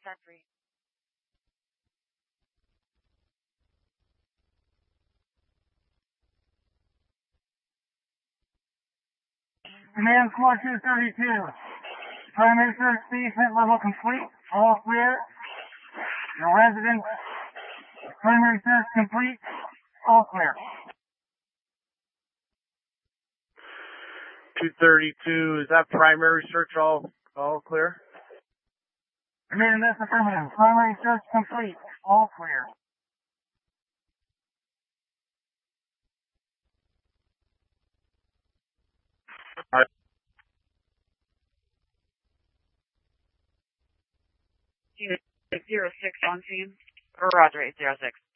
Sentry. Command Squad 232. Primary search basement level complete. All clear. Your residence. Primary search complete. All clear. 232, is that primary search all clear? Command, that's affirmative. Primary search complete. All clear. All right. Unit 06 on scene. Or Roger 806.